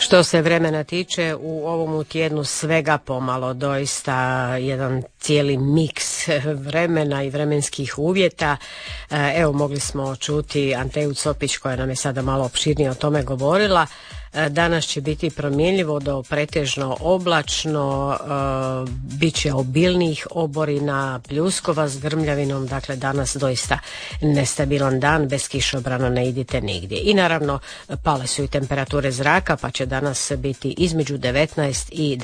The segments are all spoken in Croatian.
Što se vremena tiče, u ovom tjednu svega pomalo, doista jedan cijeli miks vremena i vremenskih uvjeta. Evo, mogli smo čuti Anteju Copić koja nam je sada malo opširnije o tome govorila. Danas će biti promjenljivo do pretežno oblačno, bit će obilnijih oborina, pljuskova s grmljavinom, dakle danas doista nestabilan dan, bez kišobrana ne idite nigdje. I naravno pale su i temperature zraka, pa će danas biti između 19 i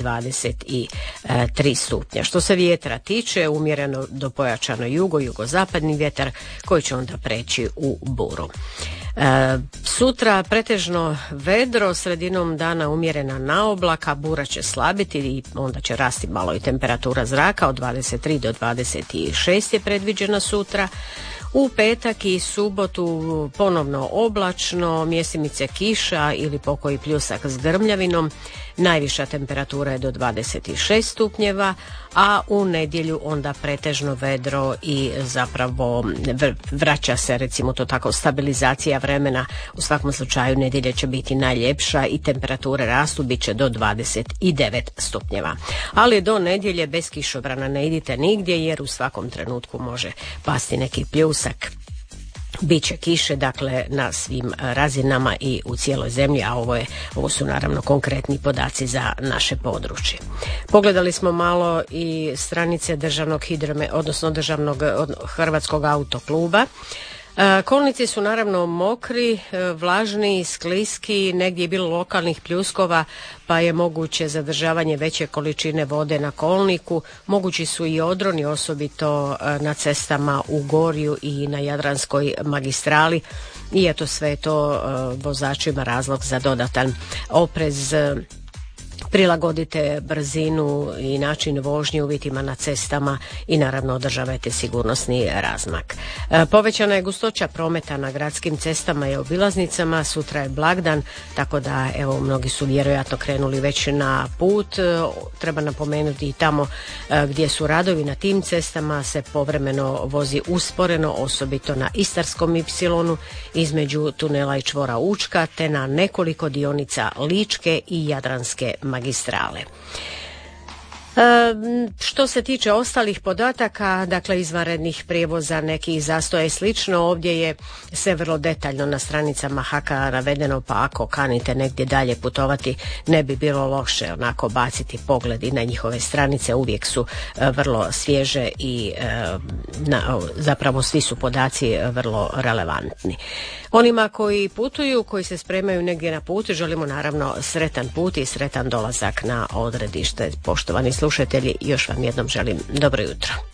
23 stupnja. Što se vjetra tiče, umjereno do pojačano jugozapadni vjetar koji će onda preći u buru. Sutra pretežno vedro, sredinom dana umjerena naoblaka, bura će slabiti i onda će rasti malo i temperatura zraka, od 23 do 26 je predviđena sutra. U petak i subotu ponovno oblačno, mjesimice kiša ili pokoji pljusak s grmljavinom. Najviša temperatura je do 26 stupnjeva, a u nedjelju onda pretežno vedro i zapravo vraća se, recimo to tako, stabilizacija vremena. U svakom slučaju nedjelja će biti najljepša i temperature rastu, bit će do 29 stupnjeva. Ali do nedjelje bez kišobrana ne idite nigdje jer u svakom trenutku može pasti neki pljusak. Biće kiše, dakle, na svim razinama i u cijeloj zemlji, a ovo su naravno konkretni podaci za naše područje. Pogledali smo malo i stranice državnog Hrvatskog autokluba. Kolnici su naravno mokri, vlažni, skliski, negdje je bilo lokalnih pljuskova pa je moguće zadržavanje veće količine vode na kolniku. Mogući su i odroni, osobito na cestama u Gorju i na Jadranskoj magistrali. I eto, sve je to vozačima razlog za dodatan oprez. Prilagodite brzinu i način vožnje uvjetima na cestama i naravno održavajte sigurnosni razmak. Povećana je gustoća prometa na gradskim cestama i obilaznicama, sutra je blagdan, tako da evo mnogi su vjerojatno krenuli već na put. Treba napomenuti i tamo gdje su radovi na tim cestama se povremeno vozi usporeno, osobito na Istarskom Y između tunela i čvora Učka te na nekoliko dionica Ličke i Jadranske magistrale. Što se tiče ostalih podataka, dakle izvanrednih prijevoza, nekih zastoja i slično, ovdje je sve vrlo detaljno na stranicama HAK navedeno, pa ako kanite negdje dalje putovati ne bi bilo loše onako baciti pogled i na njihove stranice, uvijek su vrlo svježe i zapravo svi su podaci vrlo relevantni. Onima koji putuju, koji se spremaju negdje na put, želimo naravno sretan put i sretan dolazak na odredište. Poštovani slušatelji, još vam jednom želim dobro jutro.